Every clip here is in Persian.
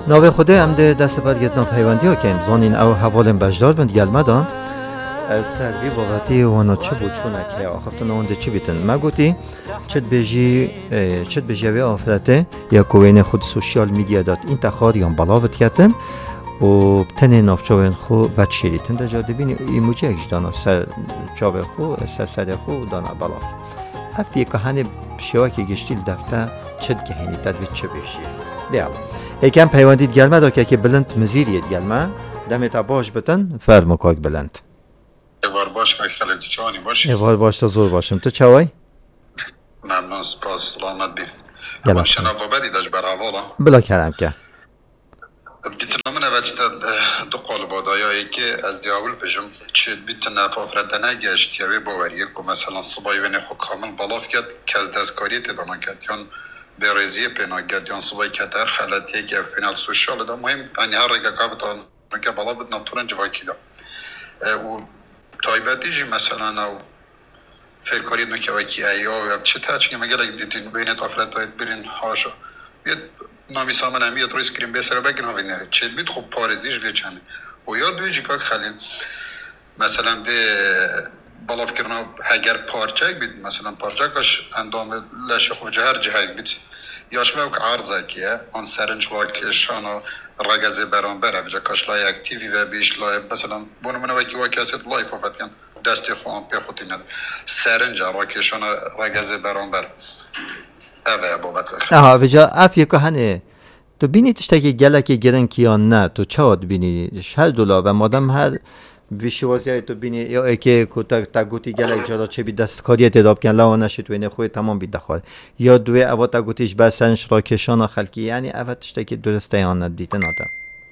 ناوی خوده هم ده دست برگت ناپیوندی ها که امزانین او حوالم بجدار بند گلمدان سروی بابتی وانا چه بود چونه که آخفتون اونده چی بیتن ما گوتی چت بجی وی آفرته یا کوین خود سوشیال میدیا دات این تخار یا بلاوت کتن و تنه نافچاوین خو بد شیریتن در جاده بینی ایموجی اکش دانا سر چاوی خو سر خو دانا بلاف افتی که هنه شیوه که گشتیل دفته چت گهینی تدوید چه بشی دیال ایکم پیواندید گلمه دا که بلند مزیرید گلمه دمت باش بتن فرمو کاک بلند ایوار باش که خیلی چوانی باشی ایوار باش تا زور باشم تو چوای؟ ممنون سپاس سلامت بی گلم شنف و بدی داشت برای حوالا بلا کردم که دیتنا من اوچتا دو قالبادا یا ایکی از دیاول بجم چید بیت نفافرتنه گشت یاوی باوریه که مثلا صبای وینه خو کامل بلاف کرد که از دستکاری تدانا کرد یون بیرزی پینا کرد یون صبای کتر خلطیه که فینال سوشال دا مهم یعنی هر رگه کابتان که بلا بد نفتورن جواکی دا و تایبتی جی مثلا او فکر کنید که وکی ایا و چه تاچ که مگر اگه دیدین بینت آفرتایت برین هاشو بیاد نامی سامن همیت روی سکرین بسر بگن ها وینره چه بید خب پارزیش وی چنده و یاد وی جیکاک خلیل مثلا وی بالاف کرنا هگر پارچه بید مثلا پارچه کاش اندام لشه خوب جهر جهر بید یاش وک عرضه که آن سرنج واکشان و رگزه برانبر افجا کاش لای اکتیوی و بیش لای مثلا بونو منو وکی واکی هست لایف آفت کن دستی خوان پی خودی ند سرنج راکشان رگزه برانبر اوه بابت وقت آها وجا افیه که هنه تو بینی تشتاکی گلکی گرن کیان نه تو چاد بینی هر دولا و مادم هر ویشوازی های تو بینی یا ایکی که تا گوتی گلک جادا چه بی دستکاریت اداب کن لوا نشید وینه خوی تمام بید دخواه یا دوی اوا تا گوتیش بسنش راکشان خلکی یعنی اوا تشتاکی درسته یا ندیتن آدم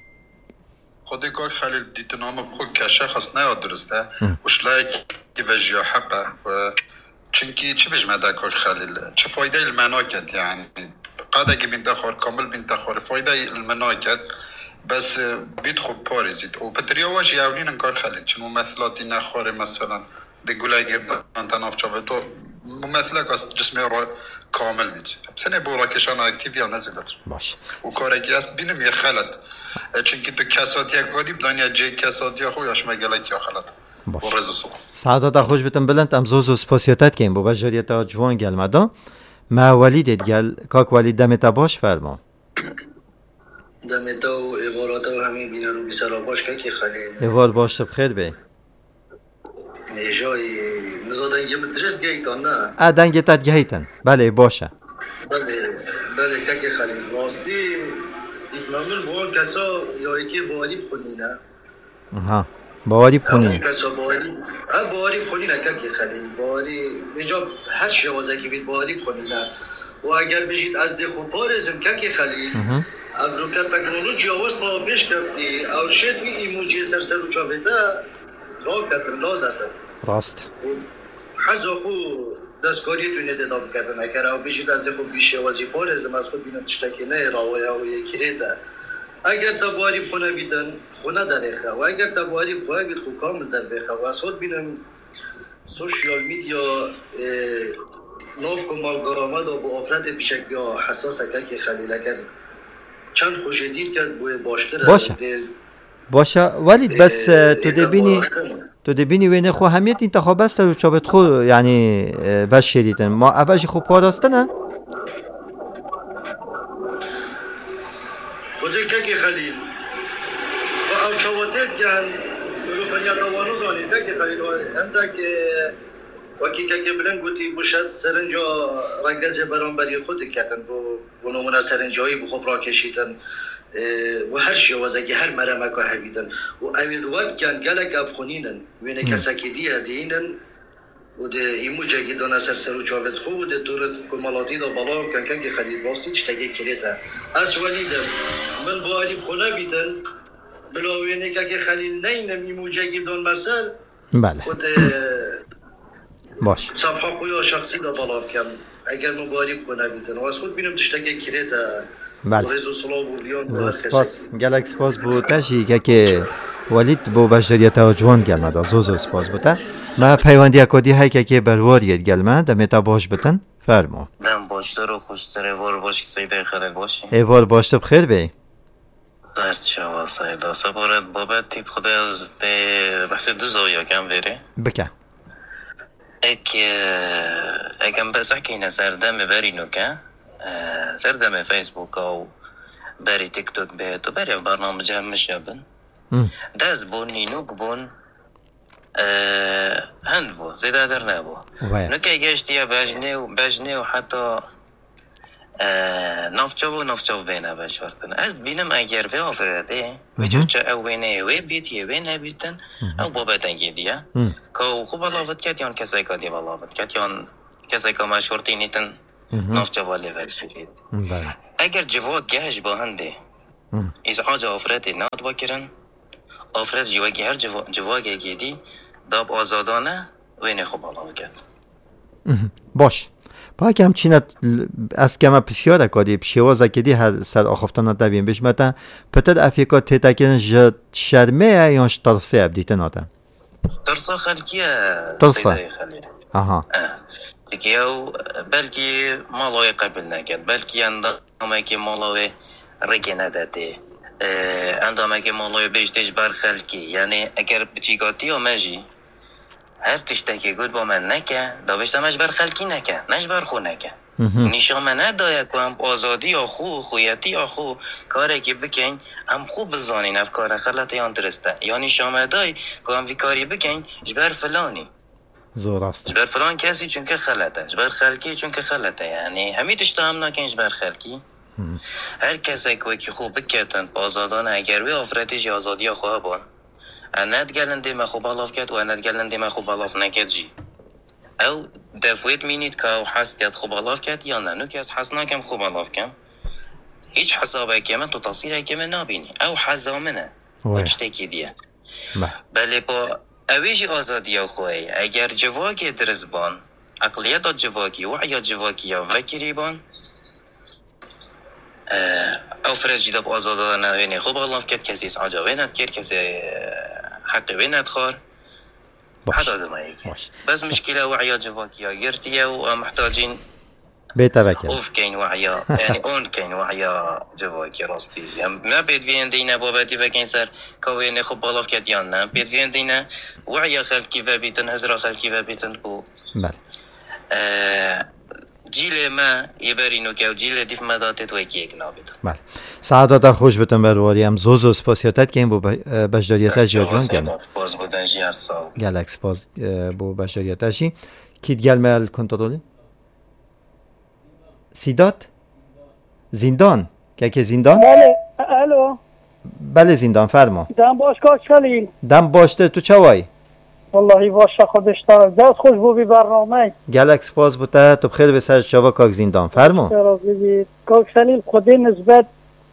خودی که خیلی دیتنام خود کشه خواست نیاد درسته وشلای که وجه حقه و چونکی چی بجمده که خیلی چه فایده المناکت یعنی قد اگه بین تخور کامل بین تخور فایده المناکت بس بید خوب پارزید و پتریا واجه اولین انکار خیلی چون ممثلاتی نخوره مثلا ده گلای گردن تناف چاوه تو ممثله که جسمه را کامل بید سنه با راکشان اکتیوی هم نزیدت باش و کارکی هست بینم یه خلط چونکه تو کساتی یک گادی بدانیا جه کساتی خویش مگلک یا خلط باش و رزو سلام سعادت خوش بتن بلند ام زوزو سپاسیاتت کن با بجاریت جوان گلمدا ما ولیدت گل کاک ولید دمت باش فرما دمتا و عبارات و همین بینا رو بیسرا باش که خیلی ایوار باش بخیر بی جای نزادن یه مدرس گیتان نه دنگتت گهیتن بله باشه بله که خیلی راستی دیپلومن با کسا یا ایکی باری بخونی نه ها باری بخونی همون کسا باری بخونی نه که خیلی باری اینجا هر شوازه که بید باری بخونی نه و اگر بشید از ده خوب پارزم که خیلی ابروکر تکنولوژی آواز را پیش کردی او شد می ایموجی سر و چاپیتا را کتن لا دادن راست حزا خو دستکاری توی ندادم کردن اگر او بشید از خود بیشه وازی پارزم از خود بینم تشتکی نه راوی او یکی ریده اگر تباری خونه بیدن خونه داره و اگر تباری خونه بید خود کامل در بخه و از خود بینم سوشیال میدیا نوف کمال گرامد و با افراد بیشک یا حساس که خلیل اگر چند خوش دیر کرد بوی باشتره باشه ولی بس تو دبینی وینه خو همیت انتخاب است رو چابت خو یعنی بس شدیدن ما اولش خوب پاراستنن خودی که خلیل و او چواتت گن رو فنیات وانو زانی که خلیل انده که وکی که بلند گوتی بوشد سرنجا رنگز برانبری خود کتن بو نمونه سرنجایی بو خوب را کشیدن و هر شوازه که هر مرمه که هبیدن و اوی رواد کن گلک ابخونینن وینه کساکی دیه دینن و ده ایموجه که دانه سر و چاوت خوب و ده دورت کمالاتی دا بالا کن که خلید باستی تشتگه کلیده از ولیدم من با علی بخونه بیدن بلا وینه که خلیل نینم ایموجه که دان مثل بله و ده باش صفحه خویا شخصی دا بالا کم اگر مباری بخونه بیدن و از خود بینم تشتگه کلیده بله سپاس گلک سپاس بودتشی که ولید بو بجریت و جوان گلمد زوزو سپاس بودن ما پیوندی اکادی های که برواریت گلمد دمتا باش بتن فرمو دم باشتر و خوشتر ایوار باش که سیده خیلی باشی ایوار باشتر بخیر بی زرچه سایدا سپارت بابت تیپ خدا از بحث دو زاویه کم بره بکه اگم بس حكينا سردم بري نوكا سردم فيسبوك او بري تيك توك بيت وبري برنامج مش يبن داز بون نينوك بون هند بو زيدا درنا بو نوكا جاشتيا باجني وحتى نافچاو بینه بشارتن از بینم اگر به آفرده وجود او بینه و بیت یه بینه بیتن او بابتن گیدیه که خوب بلاوت کد یان کسی که دی بلاوت کد یان کسی که مشورتی نیتن نافچاو لیوت شدید اگر جوا گهش با هنده از آجا آفرده ناد باکرن آفرد جواگی هر جواگی گیدی داب آزادانه وینه خوب بلاوت کد باش با کم چینت از کم بسیار کادی شواز کدی هر سر آخفتان دبیم بشمتن پتر افریقا تیتاکن جد شرمه یا ترسه ابدیتن آدم ترسه خلقیه ترسه آها دیگه بلکی مالای قبل نکرد بلکی اندامه که مالای رگه نداده اندامه که مالای بجتش بر خلقی یعنی اگر بچیگاتی آمجی هر تشتکی گود با من نکه دا بشتمش بر خلکی نکه نش بر خو نکه نشامه ندایه که هم آزادی آخو خویتی آخو کاره که بکن هم خوب بزانین افکار خلطه یا درسته یا نشامه دای که هم کاری بکن جبر فلانی زوراست جبر فلان کسی چون که خلطه جبر خلکی چون که خلطه یعنی همی تشتا هم نکن جبر خلکی هر کسی که خوب بکتن آزادانه اگر وی آفرتش آزادی خواه بان اند گلن دیمه خوب بالاف کرد و اند گلن دیمه خوب بالاف نکرد جی او دفویت مینید که او حس کرد خوب بالاف کرد یا نه نو کرد حس نکم خوب بالاف کم هیچ حسابه که من تو تصویره که من نبینی او حزامنه و چتکی دیه بله با اویجی آزادی او خواهی اگر جواکی درزبان اقلیت جواکی وعیا جواکی یا وکری بان او فرج جداب آزادانه وینه خوب بالاف کرد کسی سعجا ویند کرد کسی حقی ویند خار حدا دمایه بس مشكلة وعيا جواكيا قرتيا ومحتاجين بيتبكر اوف كين وعيا يعني اون كين وعيا جواكي راستي ما بيد فين دينا باباتي فكين سر كوين خب بالاف كديانا بيد فين دينا وعيا خلقي فبيتن هزرا خلقي فبيتن بو جیل ما یبرینو که جیل دیف مدات توی کی اکنابید. بله. سعادت خوش بتون برواریم زوزو سپاسیاتت که این بو بشداریت جیان کنم. باز بودن جی هستم. گلکس باز بو بشداریت جی. کیت گل مال کنترلی؟ سیدات؟ زندان؟ که زندان؟ بله. الو. بله زندان فرما. دم باش کار چلی؟ دم باشته تو چوای؟ والله باشه خودش داره دست خوش بو بی برنامه گلکس باز بوده تو بخیر به سر چاوا کاک زندان فرما کاک سلیل خودی نسبت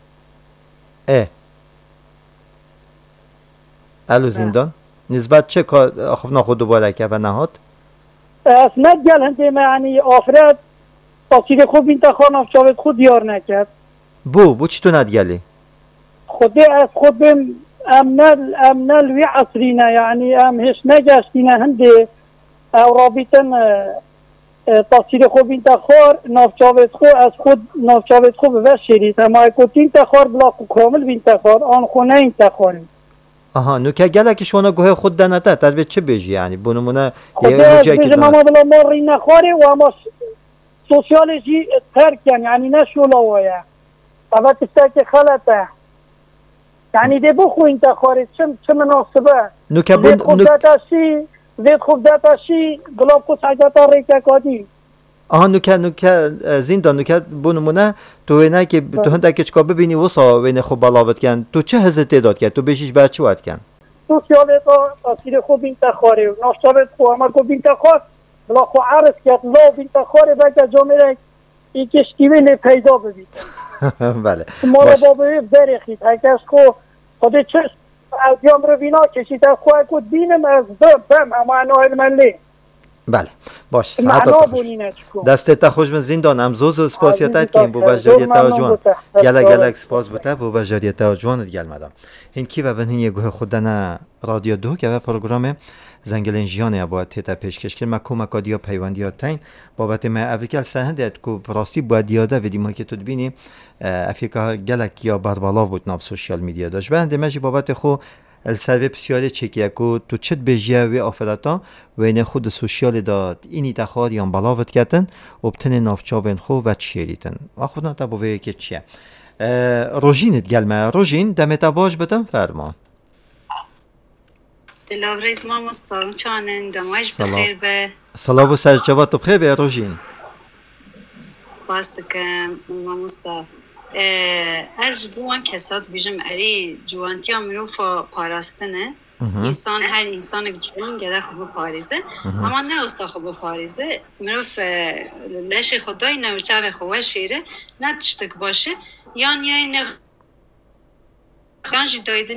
الو زندان نسبت چه کار خب ناخود دوباره که و نهاد اسمت گل هنده معنی آفرد تاثیر خوب این تخوانم شاید خود دیار نکرد بو چی تو ندگلی خودی از خود بیم امنال وی عصرینه یعنی ام هیچ نگشتینه هنده او رابطن تاثیر خوب این تخوار نافچاوت خو از خود نافچاوت خو بشیرید اما اکوتین تخوار بلاکو کامل بین تخوار آن خونه این تخواریم آها نو که گله که شما گوه خود دنته تر چه بجی یعنی بونمونه یه جایی که ما بلا ماری نخواره و اما سوسیالجی ترک یعنی نشولاوه اما تستاک خلطه یعنی ده بخو این تخواره چه مناسبه نو که زید خوب داتاشی گلاب کو سعادتا ریکا کادی آها نو که زندان نو که بونمونه تو نه که تو هنده که چکا ببینی وسا وینه خوب بلاوت کن تو چه حزت داد کرد تو بشیش بعد چه وقت کن تو سیالتا تاثیر خوب این تخواره ناشتابت خو اما کو بین تخوار بلا خو عرض کرد لا بین تخواره بگه جامعه ای کشتیوه پیدا ببید بله ما رو بابه برخید هکش خو خود چه از بیام رو بینا کشید از خواهی کود بینم از بم اما انوه الملی بله باش معنا بونینه چکو دستت خوش من زندان هم زوز و سپاسیتت که این بو بجاریت جوان گلک سپاس بوده بو بجاریت جوان گل مدام این کی و بنین یه گوه خودن رادیو دو که و پروگرام زنگلین جیانه باید تیتا پیشکش کرد. ما کمکادیا پیوندیا تین بابت ما افریقا سهندت کو راستی باید یاده و دیما که تو ببینی افریقا گلک یا بربالاو بود ناف سوشیال میدیا داشت. بعد ماجی بابت خو السالفه بسیاری چکیه کو تو چت بجیه و آفراتا و این خود سوشیال داد اینی تخار یا بالاوت کردن و بتن نافچاوین خو و چیریتن. آخونا تا بوی که چیه؟ روژینت گلمه روژین دمت باش بدم فرما. سلام رئیس ما مستان چانن دمایش بخیر به سلام و سرجوات بخیر به روژین. باست که ما مستا از بوان کسات بیشم اری جوانتی امروز پاراستنه. انسان هر انسان جوان گره خوب پاریزه اما نه اصلا خوب پاریزه مروف لش خدای نوچه خواه شیره نه تشتک باشه یعنی خانجی دایده